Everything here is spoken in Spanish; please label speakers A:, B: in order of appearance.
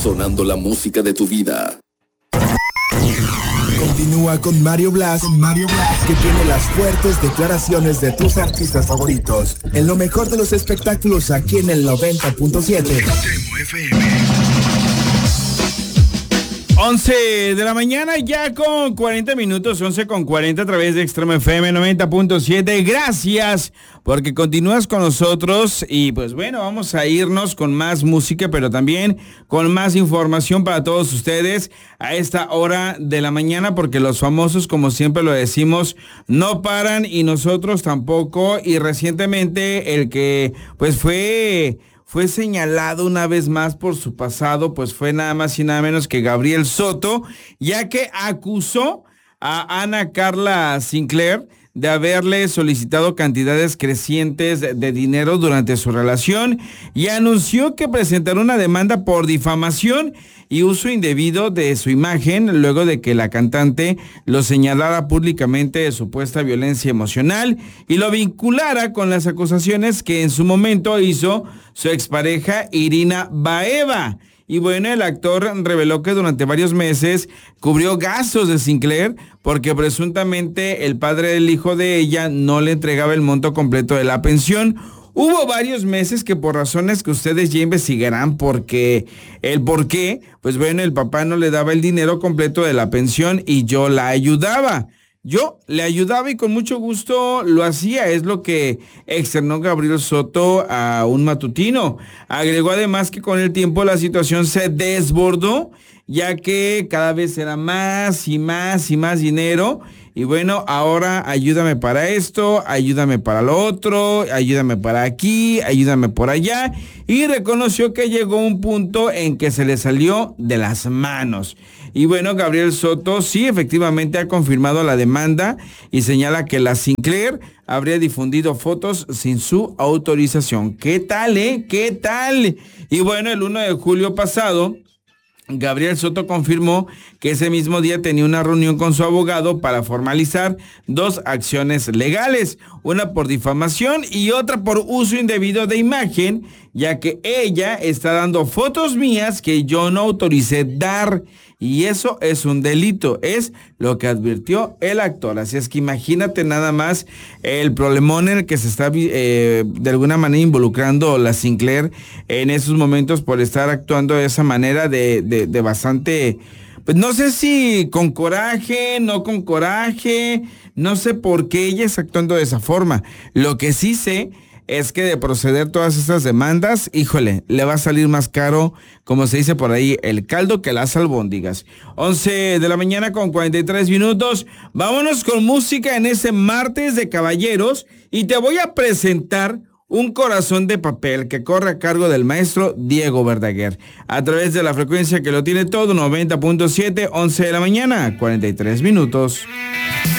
A: sonando la música de tu vida.
B: Continúa con Mario Blas, que tiene las fuertes declaraciones de tus artistas favoritos. En lo mejor de los espectáculos aquí en el 90.7.
C: 11 de la mañana, ya con 40 minutos, 11:40 a través de Extreme FM 90.7. Gracias porque continúas con nosotros y pues bueno, vamos a irnos con más música, pero también con más información para todos ustedes a esta hora de la mañana, porque los famosos, como siempre lo decimos, no paran y nosotros tampoco. Y recientemente el que pues fue señalado una vez más por su pasado, pues fue nada más y nada menos que Gabriel Soto, ya que acusó a Ana Carla Sinclair de haberle solicitado cantidades crecientes de dinero durante su relación y anunció que presentará una demanda por difamación y uso indebido de su imagen luego de que la cantante lo señalara públicamente de supuesta violencia emocional y lo vinculara con las acusaciones que en su momento hizo su expareja Irina Baeva. Y bueno, el actor reveló que durante varios meses cubrió gastos de Sinclair porque presuntamente el padre del hijo de ella no le entregaba el monto completo de la pensión. Hubo varios meses que por razones que ustedes ya investigarán porque el por qué, pues bueno, el papá no le daba el dinero completo de la pensión y yo la ayudaba. Yo le ayudaba y con mucho gusto lo hacía, es lo que externó Gabriel Soto a un matutino. Agregó además que con el tiempo la situación se desbordó, ya que cada vez era más y más y más dinero. Y bueno, ahora ayúdame para esto, ayúdame para lo otro, ayúdame para aquí, ayúdame por allá. Y reconoció que llegó un punto en que se le salió de las manos. Y bueno, Gabriel Soto sí efectivamente ha confirmado la demanda y señala que la Sinclair habría difundido fotos sin su autorización. ¿Qué tal, ¿Qué tal? Y bueno, el 1 de julio pasado, Gabriel Soto confirmó que ese mismo día tenía una reunión con su abogado para formalizar 2 acciones legales, una por difamación y otra por uso indebido de imagen, ya que ella está dando fotos mías que yo no autoricé dar. Y eso es un delito, es lo que advirtió el actor. Así es que imagínate nada más el problemón en el que se está de alguna manera involucrando la Sinclair en esos momentos por estar actuando de esa manera de bastante, pues no sé si con coraje, no con coraje, no sé por qué ella está actuando de esa forma. Lo que sí sé es que de proceder todas estas demandas, híjole, le va a salir más caro, como se dice por ahí, el caldo que las albóndigas. 11 de la mañana con 43 minutos. Vámonos con música en ese martes de caballeros y te voy a presentar Un corazón de papel que corre a cargo del maestro Diego Verdaguer. A través de la frecuencia que lo tiene todo, 90.7, 11 de la mañana, 43 minutos.